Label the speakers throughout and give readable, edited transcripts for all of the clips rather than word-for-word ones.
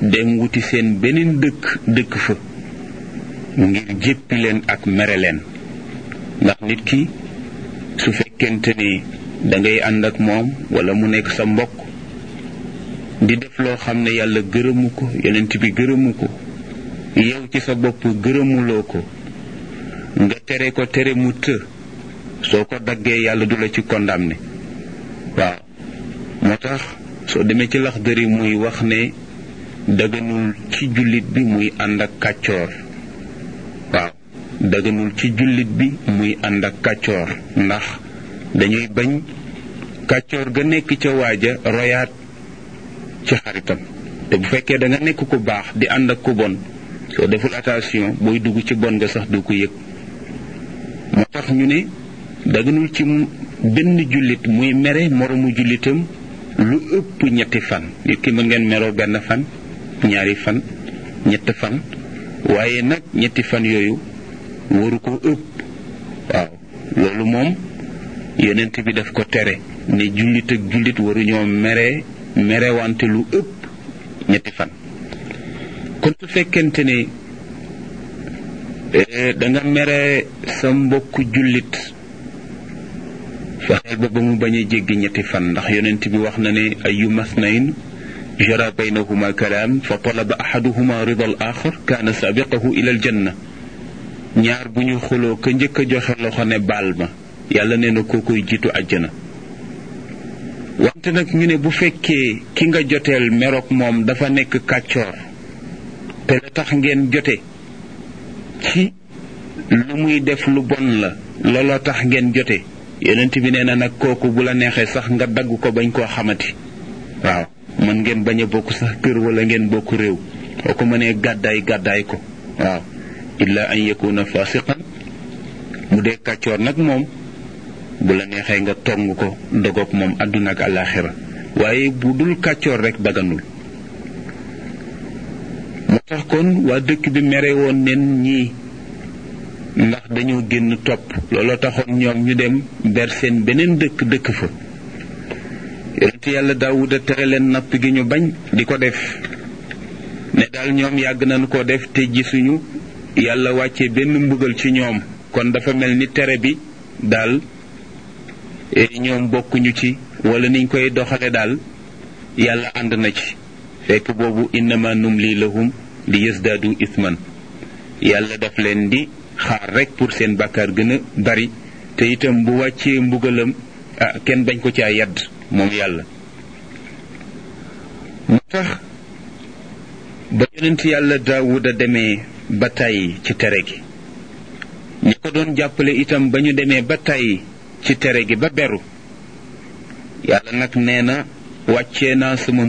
Speaker 1: dem wuti seen beneen dëkk fa ngir jéppi leen ak mere leen. ndax nit ki su fekkente ni dangay ànd ak moom wala mu nekk sa mbokk di def loo xam ne yàlla gërëmu ko yonent bi gërëmu ko yow ci sa bopp gërëmuloo ko nga tere ko tere mu të soo ko daggee yàlla du la ci condamné. waaw moo tax soo demee ci Laxdari muy wax ne daganul ci jullit bi muy ànd ak kàccoor. waaw daganul ci jullit bi muy ànd ak kàccoor ndax dañuy bañ kàccoor ga nekk ca waaja royaat ci xaritam. te bu fekkee da nga nekk ku baax di ànd ak ku bon soo deful attention booy dugg ci bon nga sax du ko yëg. moo tax ñu ne daganul ci benn jullit muy mere moromu jullitam lu ëpp 3 fan. nit ki mën ngeen meroo 1 fan 2 fan 3 fan waaye nag 3 fan yooyu waru ko ëpp. waaw loolu moom yonent bi daf ko tere ne jullit ak jullit waruñoo merewante lu ëpp 3 fan. kon su fekkente ne da nga mere sa mbokku jullit fexeel ba mu bañ a jéggi 3 fan ndax yonent bi wax na ne ayu masnayn jara baynahuma kalaam fa talaba ahaduhuma rida al axar kaana sabiqahu ila al janna. ñaar bu ñu xuloo ka njëkk a joxe loxo ne baal ma yàlla nee na koo koy jiitu àjjana. wante nag ñu ne bu fekkee ki nga joteel meroog moom dafa nekk kàccoor te la tax ngeen jote ci lu muy def lu bon la looloo tax ngeen jote yonent bi nee na nag kooku bu la neexee sax nga dagg ko bañ koo xamati. waaw mën ngeen bañ a bokk sax kër wala ngeen bokk réew boo ko mënee gàddaay ko. waaw illa an yakuna fasiqan mu dee kàccoor nag moom bu la neexee nga tong ko dogoog moom àdduna ak àllaaxira waaye bu dul kàccoor rek daganul. moo tax kon waa dëkk bi mere woon nen ñii ndax dañoo génn topp looloo taxoon ñoom ñu dem ber seen beneen dëkk fa. yonent yàlla Daawuda tere leen napp gi ñu bañ di ko def ne daal ñoom yàgg nañu ko def te gisuñu yàlla wàcce benn mbugal ci ñoom kon dafa mel ni tere bi daal ñoom bokkuñu ci wala niñ koy doxale daal yàlla ànd na ci. fekk boobu innama numli lahum li yasdaadu isman yàlla daf leen di xaar rek pour seen bàkkaar gën a bari te itam bu wàccee mbugalam kenn bañ ko caa yadd moom yàlla. moo tax ba yonent yàlla Daawuda demee ba tàyyi ci tere gi ñi ko doon jàppale itam ba ñu demee ba tàyyi ci tere gi ba beru yàlla nag nee na wàccee naa sama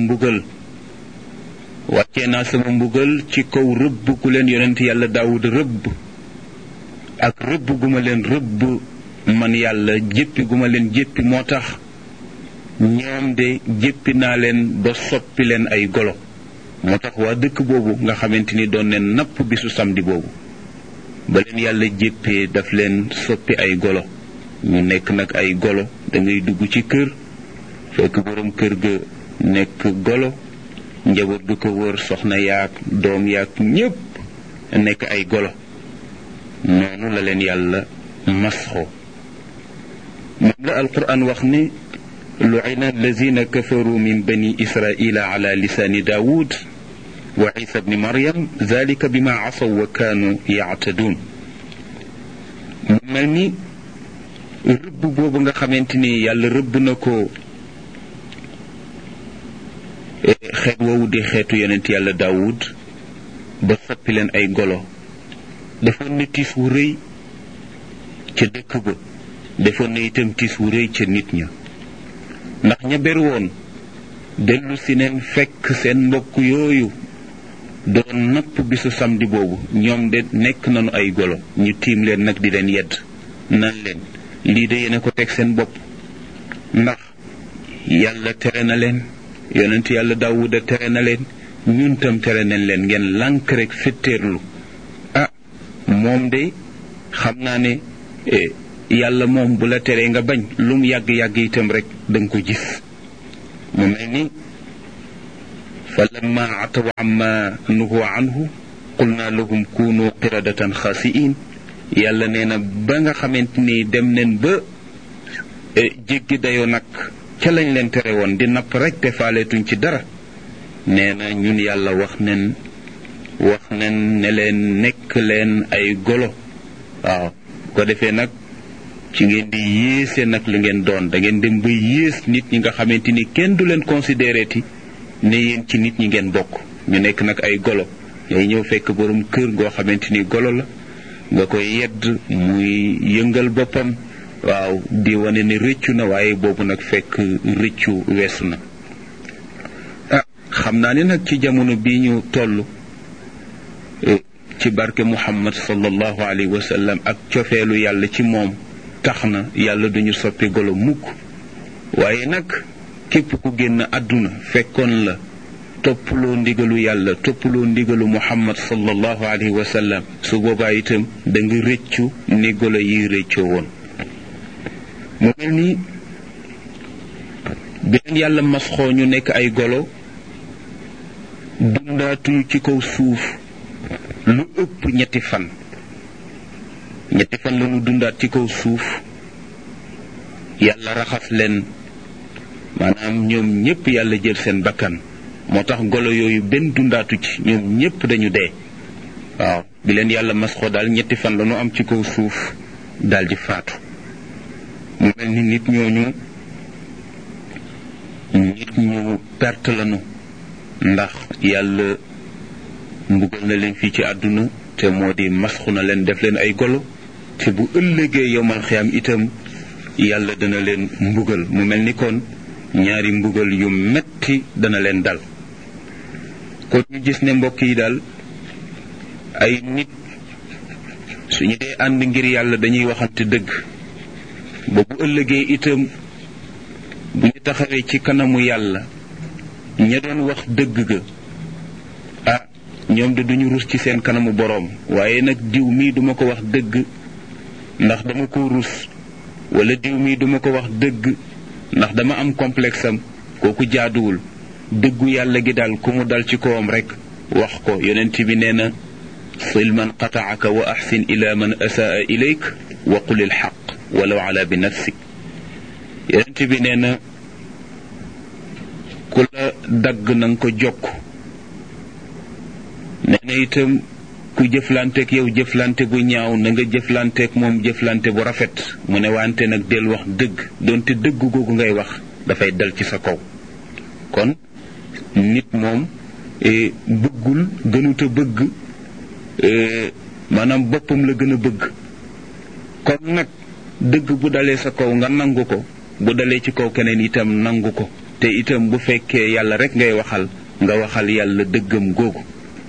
Speaker 1: mbugal ci kaw rëbb ku leen yonent yàlla Daawuda rëbb ak rëbb gu ma leen rëbb man yàlla jéppi gu ma leen jéppi moo tax ñoom de jéppi naa leen ba soppi leen ay golo. moo tax waa dëkk boobu nga xamante ni doon leen napp bisu samedi boobu ba leen yàlla jéppee daf leen soppi ay golo ñu nekk nag ay golo da ngay dugg ci kër fekk borom kër ga nekk golo njaboot du ko wër soxna yaak doom yaak ñépp nekk ay golo. noonu la leen yàlla masxoo. moom la alquran wax ni lu'ina allazina kafaru min bani israila ala lisaani daawud wa isa bni maryam zalika bima asaw wa kaanu yaataduun. mu mel ni rëbb boobu nga xamante ni yàlla rëbb na ko xeet woowu di xeetu yonent yàlla daawud ba soppi leen ay golo defoon na tiis wu rëy ca dëkk ba defoon na itam tiis wu rëy ca nit ña ndax ña ber woon dellu si neen fekk seen mbokk yooyu doon napp bisu samedi boobu ñoom de nekk nañu ay golo ñu tiim leen nag di leen yedd nan leen lii de yéen a ko teg seen bopp ndax yàlla tere na leen yonent yàlla Daawuda tere na leen ñun tam tere nañ leen ngeen lànk rek fetteerlu. moom de xam naa ne yàlla moom bu la teree nga bañ lu mu yàgg-yàgg itam rek danga ko gis. mu mel ni fa lamma ataw amma nuhu anhu qulna lahum kunu qiradatan xaasiin yàlla nee na ba nga xamante ni dem neen ba jéggi dayoo nag ca lañ leen tere woon di napp rek te faaleetuñ ci dara nee na ñun yàlla wax nen ne leen nekk leen ay golo waaw ko defee nag ci ngeen di yéese nag lu ngeen doon da ngeen dem ba yées nit ñi nga xamante ni kenn du leen considéré ti ne yéen ci nit ñi ngeen bokk ñu nekk nag ay golo yay ñëw fekk borom kër goo xamante ni golo la nga koy yedd muy yëngal boppam waaw di wane ne rëccu na waaye boobu nag fekk rëccu weesu na xam naa ne nag ci jamono bii ñu toll ci barke Muhammad sallallahu alayhi wa sallam ak cofeelu yàlla ci moom tax na yàlla duñu soppi golo mukk waaye nag képp ku génn àdduna fekkoon la toppaloo ndigalu yàlla toppaloo ndigalu Muhammad sallallahu alayhi wa sallam su boobaa itam da nga rëccu ni golo yi rëccoo woon mu mel ni bi leen yàlla masxoo ñu nekk ay golo dundaatuñu ci kaw suuf lu ëpp ñetti fan la ñu dundaat ci kaw suuf yàlla raxas leen maanaam ñoom ñépp yàlla jël seen bakkan moo tax golo yooyu benn dundaatu ci ñoom ñépp dañu dee waaw bi leen yàlla masxoo daal ñetti fan la ñu am ci kaw suuf daal di faatu mu mel ni nit ñu perte lañu ndax yàlla mbugal na leen fii ci àdduna te moo di masxu na leen def leen ay golo te bu ëllëgee yowmal xiyaam itam yàlla dana leen mbugal mu mel ni kon ñaari mbugal yu metti dana leen dal kon ñu gis ne mbokk yi daal ay nit suñu dee ànd ngir yàlla dañuy waxante dëgg ba bu ëllëgee itam bu ñu taxawee ci kanamu yàlla ña doon wax dëgg ga ñoom de duñu rus ci seen kanamu boroom waaye nag diw mii duma ko wax dëgg ndax dama ko rus wala diw mii duma ko wax dëgg ndax dama am complexe am kooku jaaduwul dëggu yàlla gi daal ku mu dal ci kawam rek wax ko yonent bi nee na sil man qataaka wa ahsin ila man asaa ilayk wa qulil xaq walaw ala bi nafsik yonent bi nee na ku la dagg na nga ko jokk nee na itam ku jëflanteek yow jëflante bu ñaaw na nga jëflanteek moom jëflante bu rafet mu ne wante nag del wax dëgg doonte dëgg googu ngay wax dafay dal ci sa kaw kon nit moom bëggul gënuta bëgg maanaam boppam la gën a bëgg kon nag dëgg bu dalee sa kaw nga nangu ko bu dalee ci kaw keneen itam nangu ko te itam bu fekkee yàlla rek ngay waxal nga waxal yàlla dëggam googu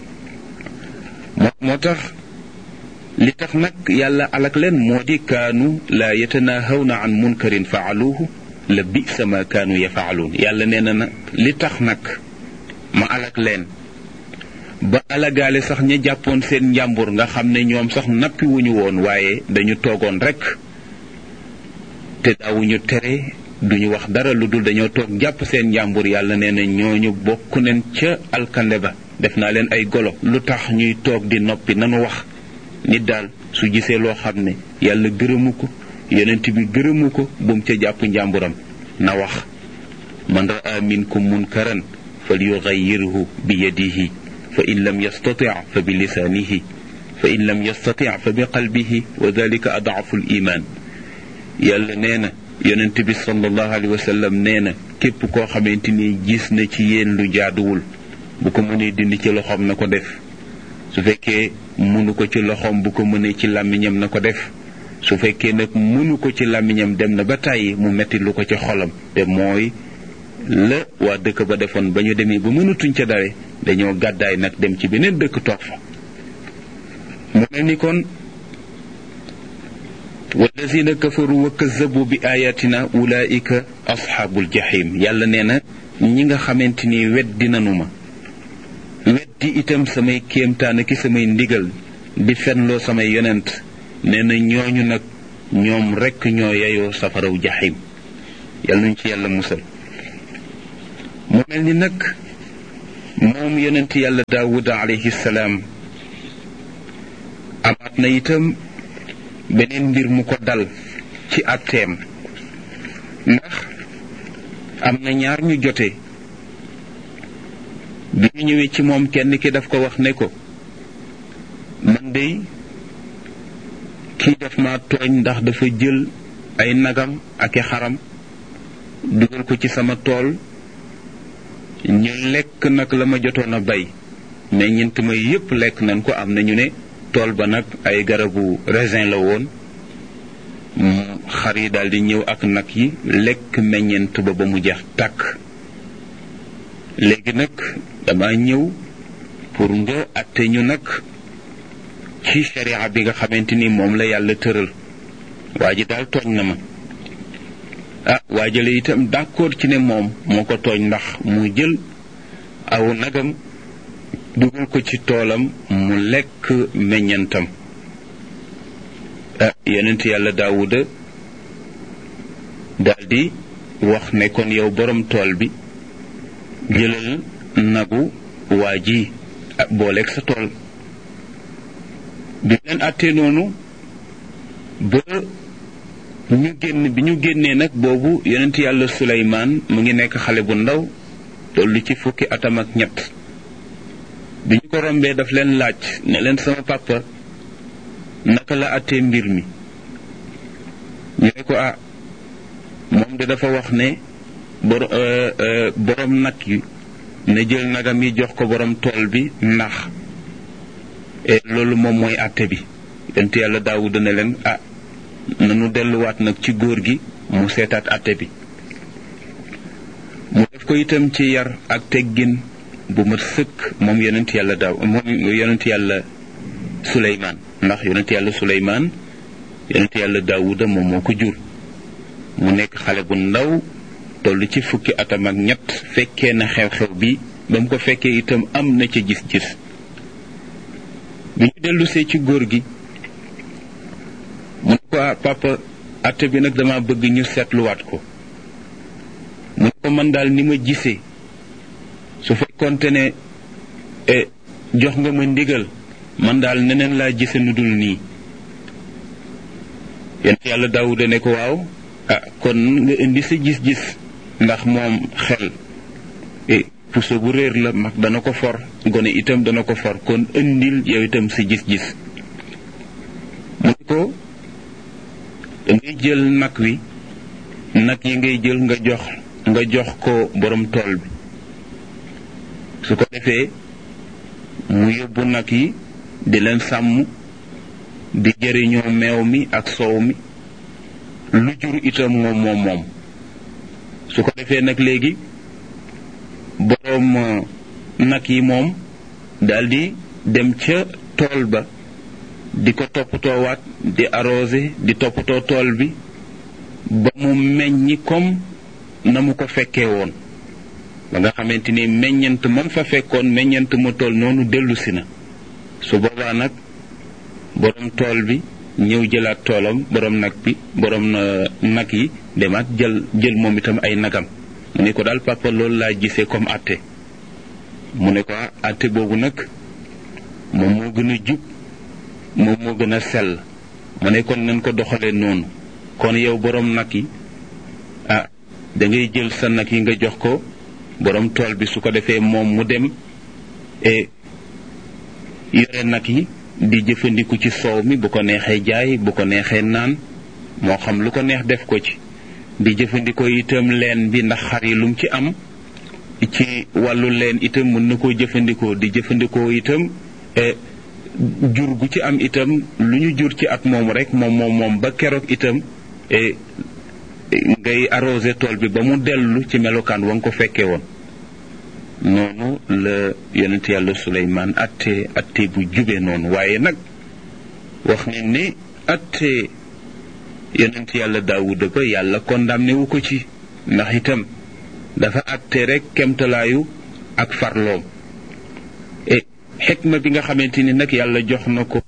Speaker 1: moo tax li tax nag yàlla alak leen moo di kaanu laa yatanahawna an munkarin faaluuhu la bisa ma kaanu yafaaluun yàlla nee na nag li tax nag ma alak leen ba alagaale sax ña jàppoon seen njàmbur nga xam ne ñoom sax nappi wuñu woon waaye dañu toogoon rek te daawuñu tere duñu wax dara lu dul dañoo toog jàpp seen njàmbur yàlla nee na ñooñu bokk neen ca alkande ba def naa leen ay golo lu tax ñuy toog di noppi nanu wax nit daal su gisee loo xam ne yàlla gërëmu ko yonent bi gërëmu ko bu mu ca jàpp njàmburam na wax man raa minkum munkaran falyughayyirhu bi yadihi fa in lam yastati fa bi lisaanihi fa in lam yastati fa bi qalbihi wa dalika adaafu l iman yàlla nee na yonent bi sallallahu alayhi wa sallam nee na képp koo xamante ni gis na ci yéen lu jaaduwul bu ko mënee dindi ci loxoom na ko def su fekkee mënu ko ci loxoom bu ko mënee ci làmmiñam na ko def su fekkee nag mënu ko ci làmmiñam dem na ba tàyyi mu metti lu ko ci xolam te mooy la waa dëkk ba defoon ba ñu demee ba mënatuñ ca dare dañoo gàddaay nag dem ci beneen dëkk toog fa mu mel ni kon wallazina kafaru wa kazzabu bi ayatina ulaika asxaabul jahim yàlla nee na ñi nga xamante ni weddi nanu ma weddi itam samay kéemtaan ki samay ndigal di fenloo samay yonent nee na ñooñu nag ñoom rekk ñoo yeyoo safaraw jahim yàlla nuñ ci yàlla musal mu mel ni nag moom yonent yàlla daawuda alayhi salaam amaat na itam beneen mbir mu ko dal ci àtteem, ndax am na ñaar ñu jote. bi ñu ñëwee ci moom kenn ki daf ko wax ne ko, man dey kii daf ma tooñ ndax dafa jël ay nagam ak i xaram dugal ko ci sama tool, ñu lekk nag la ma jotoon a bay, mais ñent ma yépp lekk nañ ko. am na ñu ne tool ba nag ay garabu raisin la woon, xar yi daldi ñëw ak nag yi lekk meññent ba mu jeex tàkk. léegi nag dama ñëw pour nga àtte ñu nag ci sharia bi nga xamante ni moom la yàlla tëral. waa ji daal tooñ na ma. waajale itam d'accord ci ne moom moo ko tooñ ndax mu jël aw nagam dugal ko ci toolam mu lekk meññantam. yonent yàlla daawuda daldi wax ne kon yow borom tool bi jëlal nagu waa ji booleeg sa tool. bi leen àttee noonu ba bi ñu génnee nag boobu yonent yàlla Suleymaan mu ngi nekk xale bu ndaw tollu ci fukki atam ak ñett. bi ñu ko rombee daf leen laaj ne leen sama papa naka la àttee mbir mi. ñu ne ko moom de dafa wax ne borom nag yi na jël nagam yi jox ko borom tool bi ndax loolu moom mooy àtte bi. yonent yàlla Daawuda ne leen nanu delluwaat nag ci góor gi mu seetaat àtte bi. mu def ko itam ci yar ak teggin bu mat sëkk moom yonent yàlla Suleymaan, ndax yonent yàlla Suleymaan yonent yàlla Daawuda moom moo ko jur. mu nekk xale bu ndaw toll ci fukki atam ak ñett, fekkee na xew-xew bi. ba mu ko fekkee itam am na ci gis-gis. bi ñu dellusee ci góor gi mu ne ko papa àtte bi nag dama bëgg ñu seetluwaat ko. mu ne ko man daal ni ma gisee su fekkoonte ne jox nga ma ndigal man daal neneen laa gise nu dul nii. yonent yàlla Daawuda ne ko waaw kon nga indi sa gis-gis, ndax moom xel puso bu réer la, mag dana ko for, gone itam dana ko for, kon indil yow itam sa gis-gis. mu ne ko dangay jël nag wi, nag yi ngay jël nga jox ko borom tool bi. su ko defee mu yóbbu nag yi di leen sàmm, di jëriñoo meew mi ak soow mi, lu jur itam moom. su ko defee nag léegi borom nag yi moom daldi dem ca tool ba di ko toppatoowaat, di arrosé, di toppatoo tool bi ba mu meññi comme na mu ko fekkee woon. ba nga xamante ni meññant man fa fekkoon meññant ma tool noonu dellusi na. su boobaa nag borom tool bi ñëw jëlaat toolam, borom nag yi demaat jël moom itam ay nagam. mu ne ko daal papa loolu laa gisee comme àtte. mu ne ko àtte boobu nag moom moo gën a jub, moom moo gën a sell. mu ne kon nañ ko doxalee noonu. kon yow borom nag yi da ngay jël sa nag yi nga jox ko borom tool bi, su ko defee moom mu dem yore nag yi di jëfandiku ci soow mi, bu ko neexee jaay, bu ko neexee naan, moo xam lu ko neex def ko ci. di jëfandikoo itam leen bi, ndax xar yi lum ci am ci wàllu leen itam mën na koo jëfandikoo. di jëfandikoo itam jur gu ci am itam lu ñu jur ci at moom rek moom ba keroog itam ngay arrosé tool bi ba mu dellu ci melokaan wa nga ko fekkee woon. noonu la yonent yàlla Suleymaan atte bu jube noonu. waaye nag wax nañ ne atte yonent yàlla Daawuda ba yàlla condamné wu ko ci, ndax itam dafa atte rek kemtalaayu ak farloom. xikma bi nga xamante ni nag yàlla jox na ko